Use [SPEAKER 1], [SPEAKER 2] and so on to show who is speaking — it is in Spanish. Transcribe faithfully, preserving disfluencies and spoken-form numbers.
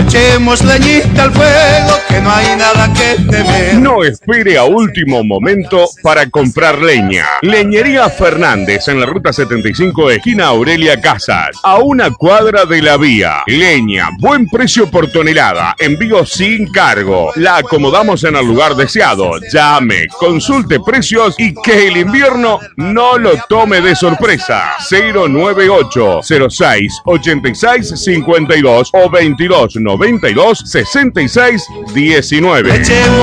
[SPEAKER 1] echemos leñita al fuego, que no hay nada que temer.
[SPEAKER 2] No espere a último momento para comprar leña. Leñería Fernández en la ruta setenta y cinco, esquina Aurelia Casas, a una cuadra de la vía. Leña, buen precio por tonelada, envío sin cargo. La acomodamos en el lugar deseado. Llame, consulte precios y que el invierno no lo tome de sorpresa. cero nueve ocho cero seis ochenta y seis cincuenta y dos o veintidós noventa y dos sesenta y seis diecinueve.